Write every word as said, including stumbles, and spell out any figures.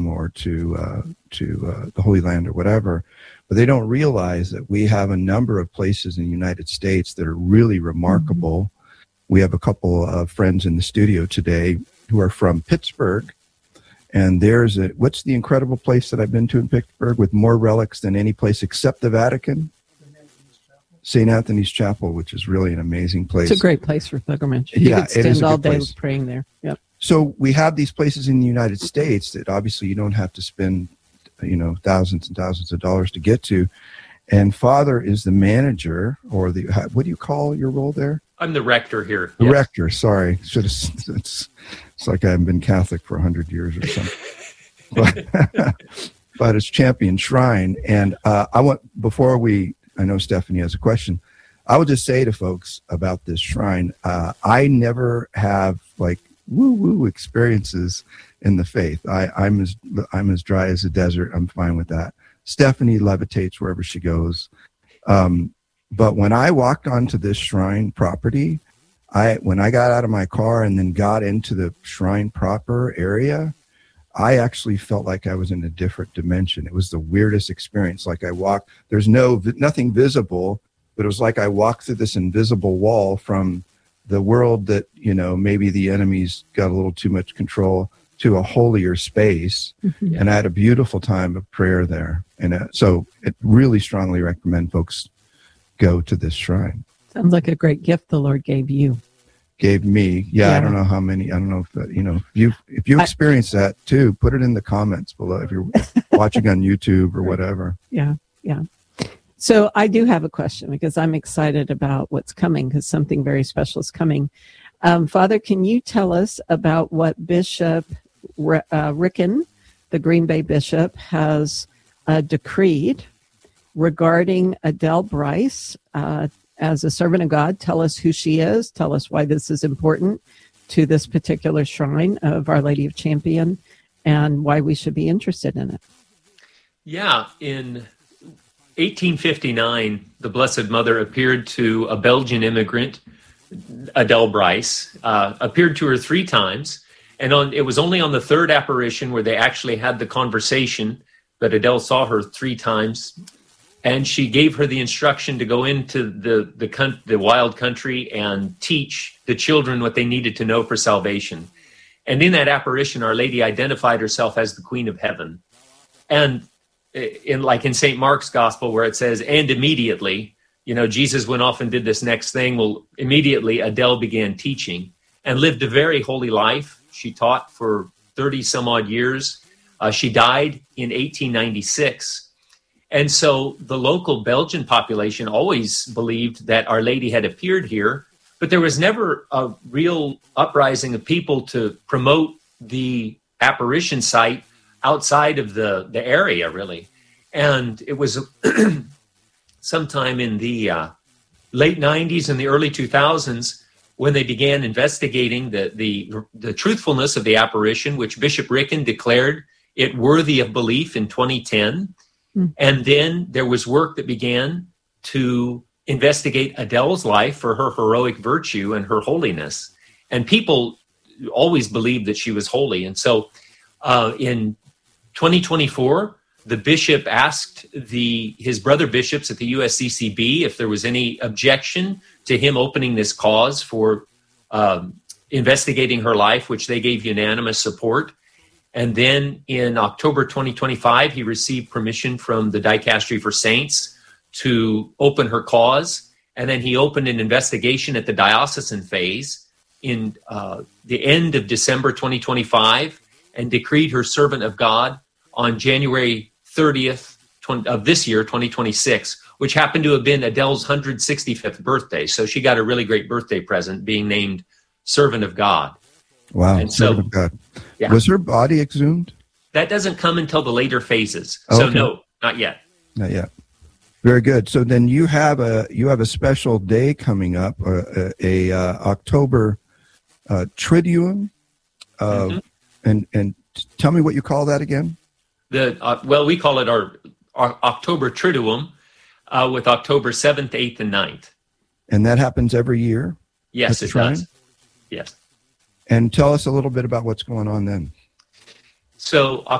or to uh, to uh, the Holy Land or whatever, but they don't realize that we have a number of places in the United States that are really remarkable. Mm-hmm. We have a couple of friends in the studio today who are from Pittsburgh, and there's a, what's the incredible place that I've been to in Pittsburgh with more relics than any place except the Vatican? Saint Anthony's Chapel, which is really an amazing place. It's a great place for pilgrimage. You yeah, could spend it is a all good day place. praying there. Yep. So we have these places in the United States that obviously you don't have to spend, you know, thousands and thousands of dollars to get to. And Father is the manager, or the, what do you call your role there? I'm the rector here. The yes. rector, sorry. Should have, it's, it's like I haven't been Catholic for one hundred years or something. but, but it's Champion Shrine. And uh, I want, before we, I know Stephanie has a question, I will just say to folks about this shrine, uh, I never have like woo-woo experiences in the faith. I, I'm as I'm as dry as a desert. I'm fine with that. Stephanie levitates wherever she goes. Um, but when I walked onto this shrine property, I when I got out of my car and then got into the shrine proper area, I actually felt like I was in a different dimension. It was the weirdest experience. Like I walked, there's no nothing visible, but it was like I walked through this invisible wall from the world that, you know, maybe the enemy's got a little too much control to a holier space. Mm-hmm. And I had a beautiful time of prayer there. And uh, so it really strongly recommend folks go to this shrine. Sounds like a great gift the Lord gave you. Gave me. Yeah, yeah. I don't know how many, I don't know if, that, you know, if you if you experience that too, put it in the comments below if you're watching on YouTube or whatever. Yeah, yeah. So I do have a question because I'm excited about what's coming because something very special is coming. Um, Father, can you tell us about what Bishop uh, Ricken, the Green Bay Bishop, has uh, decreed regarding Adele Bryce uh, as a servant of God? Tell us who she is. Tell us why this is important to this particular shrine of Our Lady of Champion and why we should be interested in it. Yeah, in eighteen fifty-nine, the Blessed Mother appeared to a Belgian immigrant, Adele Bryce, uh, appeared to her three times. And on, it was only on the third apparition where they actually had the conversation that Adele saw her three times. And she gave her the instruction to go into the, the, the wild country and teach the children what they needed to know for salvation. And in that apparition, Our Lady identified herself as the Queen of Heaven. And in like in Saint Mark's Gospel where it says, and immediately, you know, Jesus went off and did this next thing. Well, immediately Adele began teaching and lived a very holy life. She taught for thirty some odd years. Uh, she died in eighteen ninety-six. And so the local Belgian population always believed that Our Lady had appeared here, but there was never a real uprising of people to promote the apparition site outside of the, the area, really. And it was sometime in the uh, late nineties and the early two thousands when they began investigating the, the, the truthfulness of the apparition, which Bishop Ricken declared it worthy of belief in twenty ten. Mm. And then there was work that began to investigate Adele's life for her heroic virtue and her holiness. And people always believed that she was holy. And so uh, in twenty twenty-four, the bishop asked the his brother bishops at the U S C C B if there was any objection to him opening this cause for um, investigating her life, which they gave unanimous support. And then in October twenty twenty-five, he received permission from the Dicastery for Saints to open her cause. And then he opened an investigation at the diocesan phase in uh, the end of December twenty twenty-five and decreed her servant of God on January thirtieth of this year, twenty twenty-six, which happened to have been Adele's one hundred sixty-fifth birthday. So she got a really great birthday present being named Servant of God. Wow, and so, Servant of God. Yeah. Was her body exhumed? That doesn't come until the later phases. Oh, so okay. no, not yet. Not yet. Very good. So then you have a you have a special day coming up, uh, a, a uh, October uh, Triduum, uh, mm-hmm. and and tell me what you call that again. The uh, well, we call it our, our October Triduum, uh, with October seventh, eighth, and ninth. And that happens every year? Yes, it shrine? does. Yes. And tell us a little bit about what's going on then. So